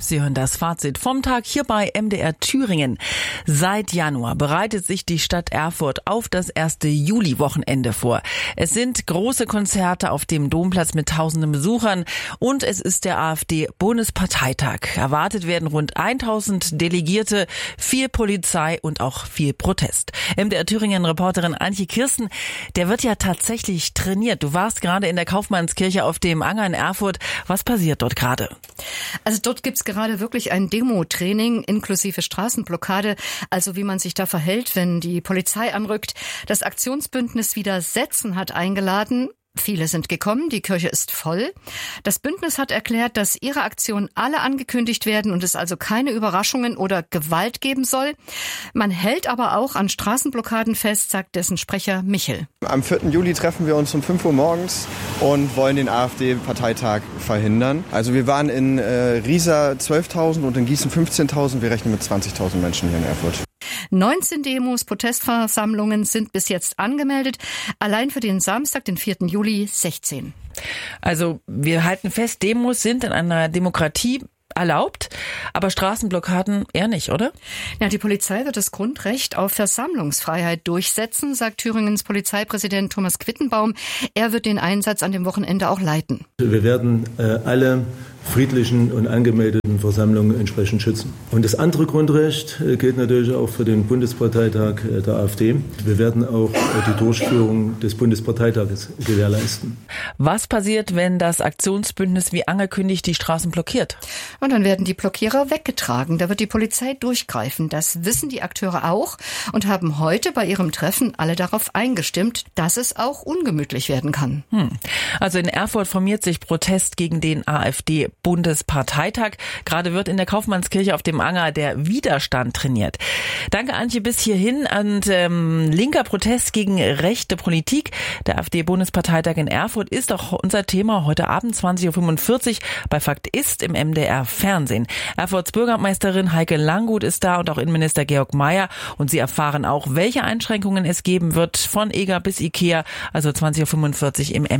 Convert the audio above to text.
Sie hören das Fazit vom Tag hier bei MDR Thüringen. Seit Januar bereitet sich die Stadt Erfurt auf das 1. Juli-Wochenende vor. Es sind große Konzerte auf dem Domplatz mit tausenden Besuchern und es ist der AfD-Bundesparteitag. Erwartet werden rund 1000 Delegierte, viel Polizei und auch viel Protest. MDR Thüringen-Reporterin Antje Kirsten, der wird ja tatsächlich trainiert. Du warst gerade in der Kaufmannskirche auf dem Anger in Erfurt. Was passiert dort gerade? Also dort gibt's gerade wirklich ein Demo-Training inklusive Straßenblockade, also wie man sich da verhält, wenn die Polizei anrückt. Das Aktionsbündnis Widersetzen hat eingeladen. Viele sind gekommen, die Kirche ist voll. Das Bündnis hat erklärt, dass ihre Aktionen alle angekündigt werden und es also keine Überraschungen oder Gewalt geben soll. Man hält aber auch an Straßenblockaden fest, sagt dessen Sprecher Michel. Am 4. Juli treffen wir uns um 5 Uhr morgens und wollen den AfD-Parteitag verhindern. Also wir waren in Riesa 12.000 und in Gießen 15.000. Wir rechnen mit 20.000 Menschen hier in Erfurt. 19 Demos, Protestversammlungen sind bis jetzt angemeldet. Allein für den Samstag, den 4. Juli, 16. Also wir halten fest, Demos sind in einer Demokratie erlaubt, aber Straßenblockaden eher nicht, oder? Ja, die Polizei wird das Grundrecht auf Versammlungsfreiheit durchsetzen, sagt Thüringens Polizeipräsident Thomas Quittenbaum. Er wird den Einsatz an dem Wochenende auch leiten. Wir werden alle friedlichen und angemeldeten Versammlungen entsprechend schützen. Und das andere Grundrecht gilt natürlich auch für den Bundesparteitag der AfD. Wir werden auch die Durchführung des Bundesparteitages gewährleisten. Was passiert, wenn das Aktionsbündnis wie angekündigt die Straßen blockiert? Und dann werden die Blockierer weggetragen. Da wird die Polizei durchgreifen. Das wissen die Akteure auch und haben heute bei ihrem Treffen alle darauf eingestimmt, dass es auch ungemütlich werden kann. Also in Erfurt formiert sich Protest gegen den AfD-Bundesparteitag. Gerade wird in der Kaufmannskirche auf dem Anger der Widerstand trainiert. Danke, Antje, bis hierhin. Und linker Protest gegen rechte Politik. Der AfD-Bundesparteitag in Erfurt ist auch unser Thema heute Abend 20.45 Uhr bei Fakt ist im MDR Fernsehen. Erfurts Bürgermeisterin Heike Langguth ist da und auch Innenminister Georg Mayer. Und Sie erfahren auch, welche Einschränkungen es geben wird von EGA bis IKEA. Also 20.45 Uhr im